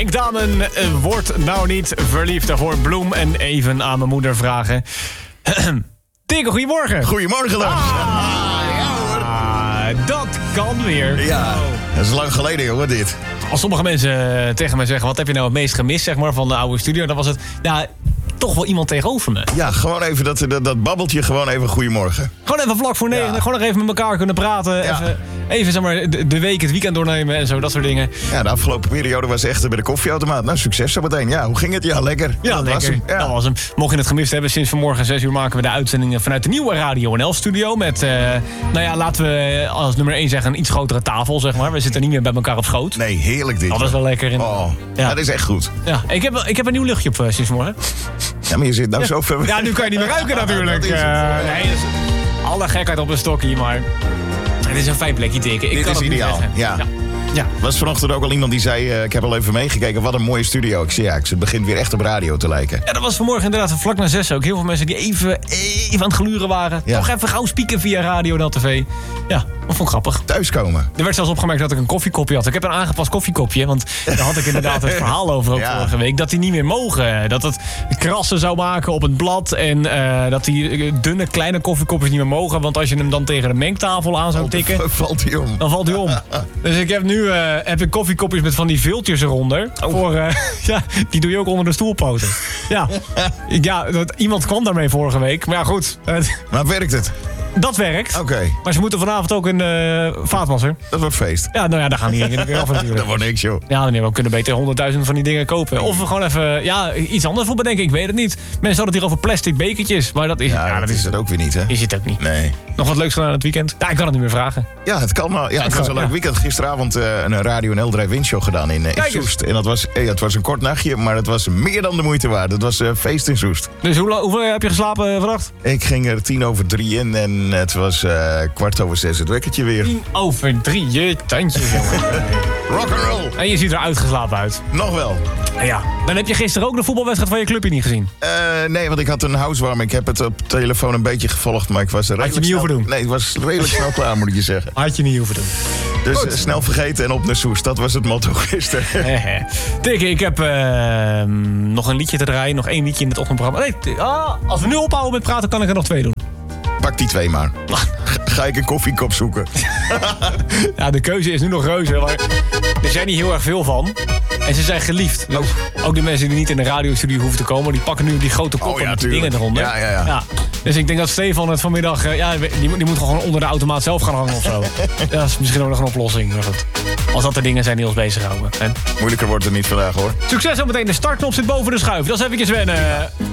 Henk Damen wordt nou niet verliefd. Daarvoor Bloem en even aan mijn moeder vragen. Dikke, goedemorgen. Goedemorgen, Lars. Dat kan weer. Ja, dat is lang geleden, jongen, dit. Als sommige mensen tegen mij zeggen... wat heb je nou het meest gemist, zeg maar, van de oude studio... dan was het, nou, toch wel iemand tegenover me. Ja, gewoon even dat babbeltje, gewoon even goedemorgen. Gewoon even vlak voor 9, gewoon nog even met elkaar kunnen praten. Ja. Even zeg maar, de week, het weekend doornemen en zo, dat soort dingen. Ja, de afgelopen periode was echt bij de koffieautomaat. Nou, succes zo meteen. Ja, hoe ging het? Ja, lekker. Ja, dat lekker. was hem. Ja. Dat was hem. Mocht je het gemist hebben, sinds vanmorgen 6 uur maken we de uitzendingen vanuit de nieuwe Radio NL-studio. Met, nou ja, laten we als nummer 1 zeggen, een iets grotere tafel, zeg maar. We zitten niet meer bij elkaar op schoot. Nee, heerlijk dit. Dat is wel lekker. Oh, ja, dat is echt goed. Ja, ik heb een nieuw luchtje op sinds vanmorgen. Ja, maar je zit nou zo ver... Ja, nu kan je niet meer ruiken natuurlijk. Dat is het. Nee, dus alle gekheid op een stokje, maar het is een fijn plekje, Dikke. Dit is ideaal, ja. Ja. Was vanochtend ook al iemand die zei... ik heb al even meegekeken, wat een mooie studio. Ik zei, het begint weer echt op radio te lijken. Ja, dat was vanmorgen inderdaad vlak na 6 ook. Heel veel mensen die even aan het gluren waren. Ja. Toch even gauw spieken via Radio NL TV. Ja, dat vond ik grappig. Thuiskomen. Er werd zelfs opgemerkt dat ik een koffiekopje had. Ik heb een aangepast koffiekopje, want daar had ik inderdaad het verhaal over ook vorige week. Dat die niet meer mogen. Dat het krassen zou maken op het blad. En dat die dunne, kleine koffiekopjes niet meer mogen. Want als je hem dan tegen de mengtafel aan zou tikken... Valt hij om. Dan valt hij om. Dus ik heb nu koffiekopjes met van die viltjes eronder. Die doe je ook onder de stoelpoten. Ja, iemand kwam daarmee vorige week. Maar ja, goed. Maar werkt het? Dat werkt. Oké. Maar ze moeten vanavond ook een vaatwasser. Dat wordt feest. Ja, nou ja, daar gaan die dingen weer af natuurlijk. Dat wordt niks, joh. Ja, nee, we kunnen beter 100.000 van die dingen kopen. Of we gewoon even iets anders voor bedenken. Ik weet het niet. Mensen hadden het hier over plastic bekertjes. Maar dat is, dat is het ook weer niet, hè? Is het ook niet. Nee. Nog wat leuks gedaan aan het weekend? Ja, ik kan het niet meer vragen. Ja, het kan wel. Ja, het was een leuk weekend. Gisteravond een Radio NL Drive-In show gedaan in Soest. En dat was, het was een kort nachtje, maar het was meer dan de moeite waard. Het was feest in Soest. Dus hoeveel heb je geslapen vannacht? Ik ging er 2:50 in en het was 5:45 het wekkertje weer. 3:00, je tandjes, jongen. Rock'n'roll. En je ziet er uitgeslapen uit. Nog wel. Ja. Dan heb je gisteren ook de voetbalwedstrijd van je clubje niet gezien. Nee, want ik had een housewarming. Ik heb het op telefoon een beetje gevolgd, maar ik was er redelijk Had je niet hoeven doen? Nee, ik was redelijk snel klaar, moet ik je zeggen. Had je niet hoeven doen. Dus snel vergeten en op naar Soest. Dat was het motto gisteren. Dikke, ik heb nog een liedje te draaien. Nog 1 liedje in het ochtendprogramma. Nee, als we nu ophouden met praten, kan ik er nog 2 doen. Pak die 2 maar. Ga ik een koffiekop zoeken. Ja, de keuze is nu nog reuze. Maar er zijn niet heel erg veel van. En ze zijn geliefd. Dus ook de mensen die niet in de radiostudio hoeven te komen... die pakken nu die grote koppen met die dingen eronder. Ja. Dus ik denk dat Stefan het vanmiddag... die moet gewoon onder de automaat zelf gaan hangen of zo. Dat is misschien ook nog een oplossing. Maar goed. Als dat de dingen zijn die ons bezighouden. Moeilijker wordt het niet vandaag, hoor. Succes zometeen. De startknop zit boven de schuif. Dat is eventjes wennen.